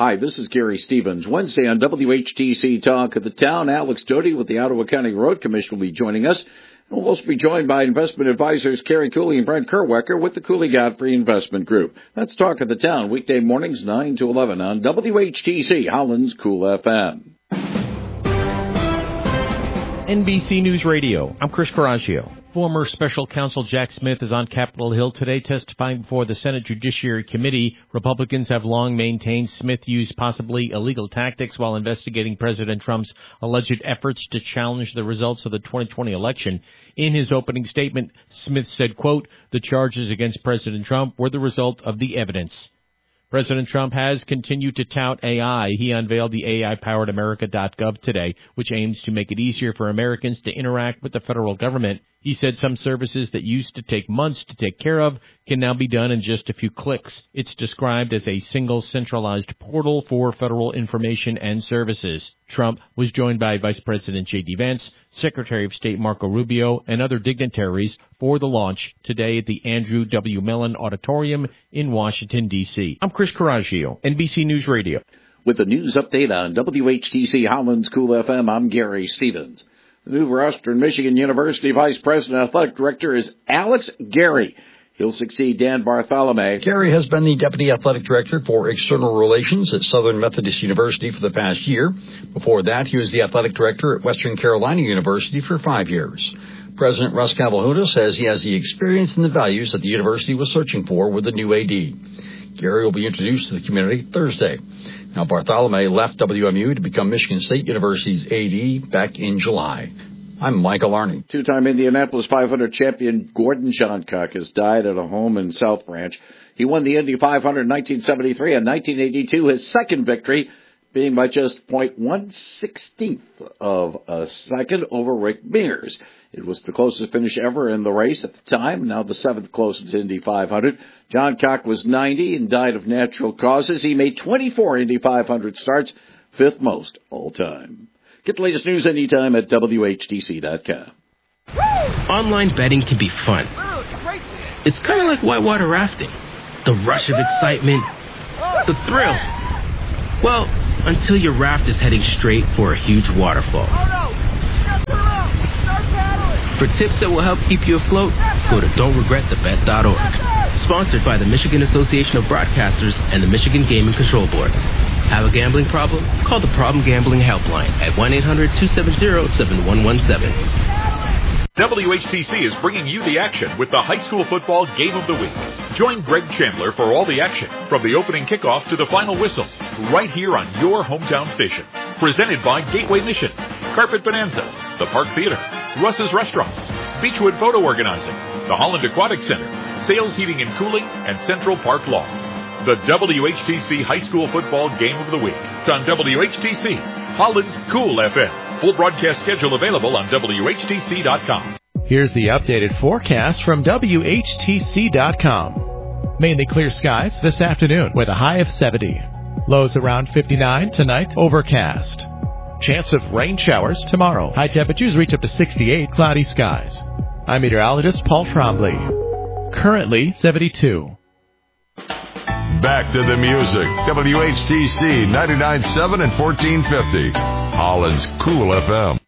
Hi, this is Gary Stevens. Wednesday on WHTC Talk of the Town, Alex Doty with the Ottawa County Road Commission will be joining us. We'll also be joined by investment advisors Carrie Cooley and Brent Kerwecker with the Cooley Godfrey Investment Group. That's Talk of the Town, weekday mornings 9 to 11 on WHTC, Holland's Cool FM. NBC News Radio, I'm Chris Coraggio. Former Special Counsel Jack Smith is on Capitol Hill today testifying before the Senate Judiciary Committee. Republicans have long maintained Smith used possibly illegal tactics while investigating President Trump's alleged efforts to challenge the results of the 2020 election. In his opening statement, Smith said, quote, "The charges against President Trump were the result of the evidence." President Trump has continued to tout AI. He unveiled the AI-powered America.gov today, which aims to make it easier for Americans to interact with the federal government. He said some services that used to take months to take care of can now be done in just a few clicks. It's described as a single centralized portal for federal information and services. Trump was joined by Vice President J.D. Vance, Secretary of State Marco Rubio, and other dignitaries for the launch today at the Andrew W. Mellon Auditorium in Washington, D.C. I'm Chris Coraggio, NBC News Radio. With the news update on WHTC Holland's Cool FM, I'm Gary Stevens. The new Western Michigan University Vice President Athletic Director is Alex Gary. He'll succeed Dan Bartholomew. Gary has been the Deputy Athletic Director for External Relations at Southern Methodist University for the past year. Before that, he was the Athletic Director at Western Carolina University for 5 years. President Russ Cavalhuta says he has the experience and the values that the university was searching for with the new AD. Gary will be introduced to the community Thursday. Now, Bartholomew left WMU to become Michigan State University's AD back in July. I'm Michael Arney. Two-time Indianapolis 500 champion Gordon Johncock has died at a home in South Branch. He won the Indy 500 in 1973 and 1982, his second victory being by just 0.1/16 of a second over Rick Mears. It was the closest finish ever in the race at the time, now the seventh closest Indy 500. Johncock was 90 and died of natural causes. He made 24 Indy 500 starts, fifth most all time. Get the latest news anytime at WHTC.com. Online betting can be fun. It's kind of like whitewater rafting. The rush of excitement, the thrill. Well, until your raft is heading straight for a huge waterfall. For tips that will help keep you afloat, go to don'tregretthebet.org. Sponsored by the Michigan Association of Broadcasters and the Michigan Gaming Control Board. Have a gambling problem? Call the Problem Gambling Helpline at 1-800-270-7117. WHTC is bringing you the action with the high school football game of the week. Join Greg Chandler for all the action, from the opening kickoff to the final whistle, right here on your hometown station. Presented by Gateway Mission, Carpet Bonanza, the Park Theater, Russ's Restaurants, Beechwood Photo Organizing, the Holland Aquatic Center, Sales Heating and Cooling, and Central Park Law. The WHTC High School Football Game of the Week on WHTC, Holland's Cool FM. Full broadcast schedule available on WHTC.com. Here's the updated forecast from WHTC.com. Mainly clear skies this afternoon with a high of 70. Lows around 59 tonight, overcast. Chance of rain showers tomorrow. High temperatures reach up to 68, cloudy skies. I'm meteorologist Paul Trombley. Currently 72. Back to the music. WHTC 99.7 and 1450. Holland's Cool FM.